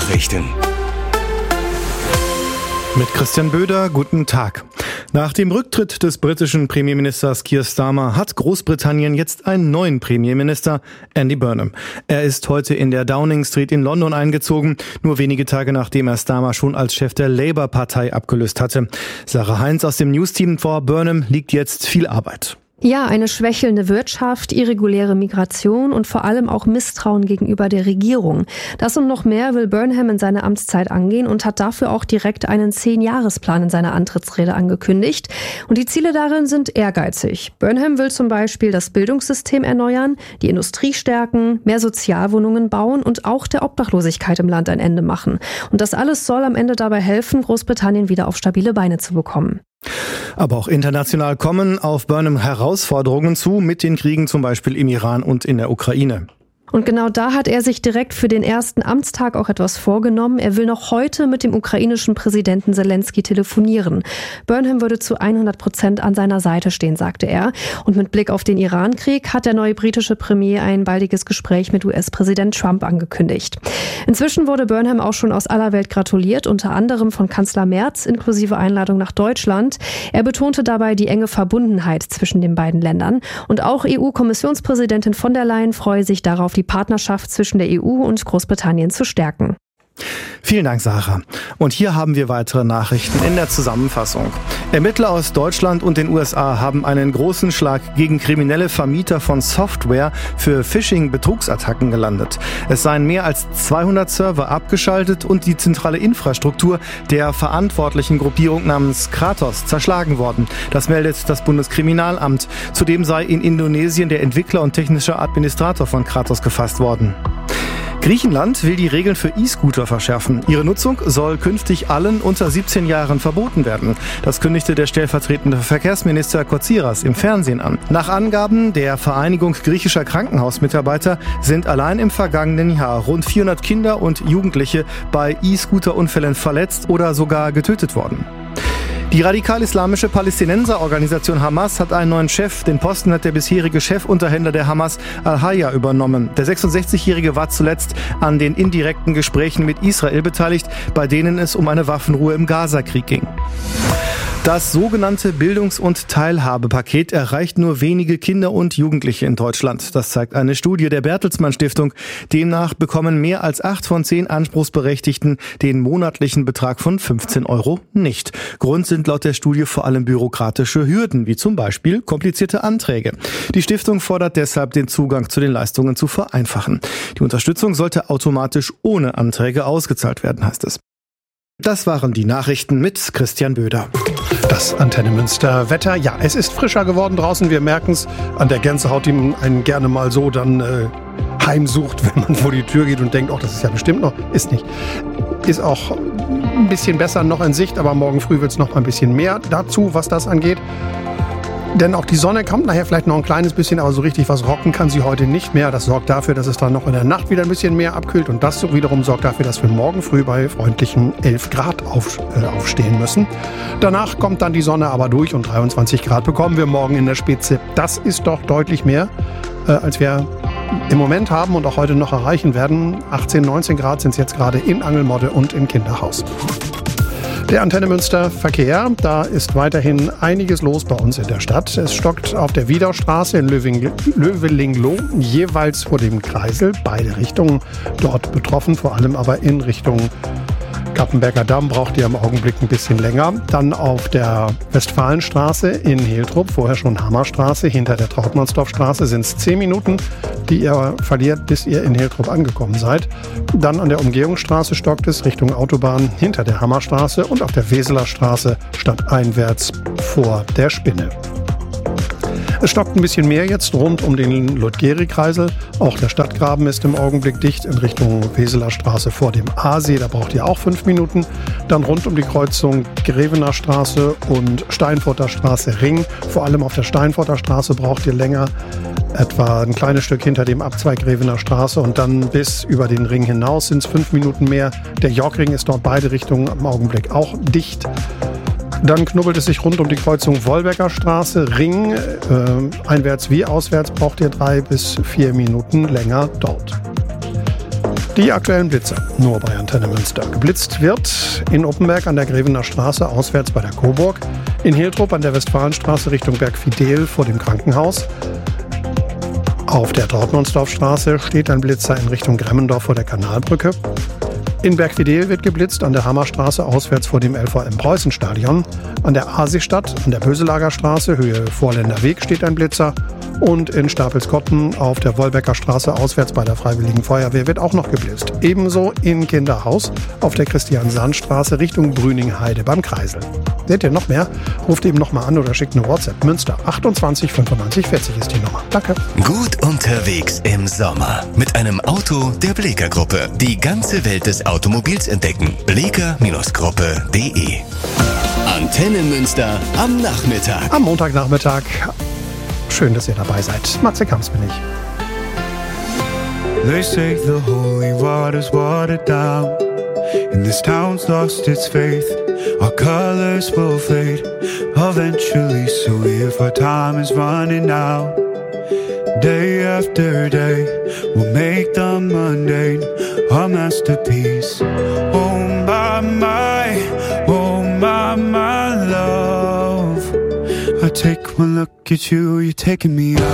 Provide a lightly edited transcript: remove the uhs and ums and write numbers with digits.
Nachrichten. Mit Christian Böder, guten Tag. Nach dem Rücktritt des britischen Premierministers Keir Starmer hat Großbritannien jetzt einen neuen Premierminister, Andy Burnham. Er ist heute in der Downing Street in London eingezogen, nur wenige Tage nachdem er Starmer schon als Chef der Labour-Partei abgelöst hatte. Sarah Heinz aus dem News-Team: vor Burnham liegt jetzt viel Arbeit. Ja, eine schwächelnde Wirtschaft, irreguläre Migration und vor allem auch Misstrauen gegenüber der Regierung. Das und noch mehr will Burnham in seiner Amtszeit angehen und hat dafür auch direkt einen 10-Jahres-Plan in seiner Antrittsrede angekündigt. Und die Ziele darin sind ehrgeizig. Burnham will zum Beispiel das Bildungssystem erneuern, die Industrie stärken, mehr Sozialwohnungen bauen und auch der Obdachlosigkeit im Land ein Ende machen. Und das alles soll am Ende dabei helfen, Großbritannien wieder auf stabile Beine zu bekommen. Aber auch international kommen auf Burnham Herausforderungen zu, mit den Kriegen zum Beispiel im Iran und in der Ukraine. Und genau da hat er sich direkt für den ersten Amtstag auch etwas vorgenommen. Er will noch heute mit dem ukrainischen Präsidenten Zelensky telefonieren. Burnham würde zu 100% an seiner Seite stehen, sagte er. Und mit Blick auf den Iran-Krieg hat der neue britische Premier ein baldiges Gespräch mit US-Präsident Trump angekündigt. Inzwischen wurde Burnham auch schon aus aller Welt gratuliert, unter anderem von Kanzler Merz, inklusive Einladung nach Deutschland. Er betonte dabei die enge Verbundenheit zwischen den beiden Ländern. Und auch EU-Kommissionspräsidentin von der Leyen freue sich darauf, die Partnerschaft zwischen der EU und Großbritannien zu stärken. Vielen Dank, Sarah. Und hier haben wir weitere Nachrichten in der Zusammenfassung. Ermittler aus Deutschland und den USA haben einen großen Schlag gegen kriminelle Vermieter von Software für Phishing-Betrugsattacken gelandet. Es seien mehr als 200 Server abgeschaltet und die zentrale Infrastruktur der verantwortlichen Gruppierung namens Kratos zerschlagen worden. Das meldet das Bundeskriminalamt. Zudem sei in Indonesien der Entwickler und technische Administrator von Kratos gefasst worden. Griechenland will die Regeln für E-Scooter verschärfen. Ihre Nutzung soll künftig allen unter 17 Jahren verboten werden. Das kündigte der stellvertretende Verkehrsminister Kotsiras im Fernsehen an. Nach Angaben der Vereinigung griechischer Krankenhausmitarbeiter sind allein im vergangenen Jahr rund 400 Kinder und Jugendliche bei E-Scooter-Unfällen verletzt oder sogar getötet worden. Die radikal-islamische Palästinenserorganisation Hamas hat einen neuen Chef. Den Posten hat der bisherige Chefunterhändler der Hamas, Al-Hayya, übernommen. Der 66-Jährige war zuletzt an den indirekten Gesprächen mit Israel beteiligt, bei denen es um eine Waffenruhe im Gaza-Krieg ging. Das sogenannte Bildungs- und Teilhabepaket erreicht nur wenige Kinder und Jugendliche in Deutschland. Das zeigt eine Studie der Bertelsmann Stiftung. Demnach bekommen mehr als 8 von 10 Anspruchsberechtigten den monatlichen Betrag von 15 € nicht. Grund sind laut der Studie vor allem bürokratische Hürden, wie zum Beispiel komplizierte Anträge. Die Stiftung fordert deshalb, den Zugang zu den Leistungen zu vereinfachen. Die Unterstützung sollte automatisch ohne Anträge ausgezahlt werden, heißt es. Das waren die Nachrichten mit Christian Böder. Das Antenne Münster Wetter. Ja, es ist frischer geworden draußen. Wir merken es an der Gänsehaut, die man einen gerne mal so dann heimsucht, wenn man vor die Tür geht und denkt, das ist ja bestimmt noch. Ist nicht. Ist auch ein bisschen besser noch in Sicht, aber morgen früh wird es noch ein bisschen mehr dazu, was das angeht. Denn auch die Sonne kommt nachher vielleicht noch ein kleines bisschen, aber so richtig was rocken kann sie heute nicht mehr. Das sorgt dafür, dass es dann noch in der Nacht wieder ein bisschen mehr abkühlt. Und das wiederum sorgt dafür, dass wir morgen früh bei freundlichen 11 Grad aufstehen müssen. Danach kommt dann die Sonne aber durch und 23 Grad bekommen wir morgen in der Spitze. Das ist doch deutlich mehr, als wir im Moment haben und auch heute noch erreichen werden. 18, 19 Grad sind es jetzt gerade in Angelmodde und im Kinderhaus. Der Antenne Münster Verkehr, da ist weiterhin einiges los bei uns in der Stadt. Es stockt auf der Wiedaustraße in Lövelingloh, jeweils vor dem Kreisel, beide Richtungen dort betroffen, vor allem aber in Richtung Kappenberger Damm braucht ihr im Augenblick ein bisschen länger. Dann auf der Westfalenstraße in Heltrup, vorher schon Hammerstraße, hinter der Trautmannsdorfstraße sind es 10 Minuten, die ihr verliert, bis ihr in Heltrup angekommen seid. Dann an der Umgehungsstraße stockt es Richtung Autobahn hinter der Hammerstraße und auf der Weseler Straße stadteinwärts vor der Spinne. Es stockt ein bisschen mehr jetzt rund um den Ludgeri-Kreisel. Auch der Stadtgraben ist im Augenblick dicht in Richtung Weseler Straße vor dem Aasee. Da braucht ihr auch 5 Minuten. Dann rund um die Kreuzung Grevener Straße und Steinfurter Straße Ring. Vor allem auf der Steinfurter Straße braucht ihr länger. Etwa ein kleines Stück hinter dem Abzweig Grevener Straße und dann bis über den Ring hinaus sind es 5 Minuten mehr. Der Yorkring ist dort beide Richtungen im Augenblick auch dicht. Dann knubbelt es sich rund um die Kreuzung Wolbecker Straße, Ring. Einwärts wie auswärts braucht ihr 3 bis 4 Minuten länger dort. Die aktuellen Blitze, nur bei Antenne Münster. Geblitzt wird in Oppenberg an der Grevener Straße auswärts bei der Coburg, in Hiltrup an der Westfalenstraße Richtung Bergfidel vor dem Krankenhaus. Auf der Dortmundsdorfstraße steht ein Blitzer in Richtung Gremmendorf vor der Kanalbrücke. In Bergfidel wird geblitzt an der Hammerstraße auswärts vor dem LVM Preußen-Stadion. An der Asistadt, an der Böselager Straße, Höhe Vorländer Weg steht ein Blitzer. Und in Stapelskotten auf der Wolbecker Straße auswärts bei der Freiwilligen Feuerwehr wird auch noch geblitzt. Ebenso in Kinderhaus auf der Christian-Sand-Straße Richtung Brüning-Heide beim Kreisel. Seht ihr noch mehr? Ruft eben nochmal an oder schickt eine WhatsApp. Münster 28 95 40 ist die Nummer. Danke. Gut unterwegs im Sommer mit einem Auto der Bleeker Gruppe. Die ganze Welt des Automobils entdecken. bleeker-gruppe.de. Antenne Münster am Nachmittag. Am Montagnachmittag. Schön, dass ihr dabei seid. Matze Kamps bin ich. They say the holy water's watered down, and this town's lost its faith. Our colors will fade eventually, so if our time is running out, day after day, we'll make the mundane our masterpiece. Oh my love, I take one look at you, you're taking me out.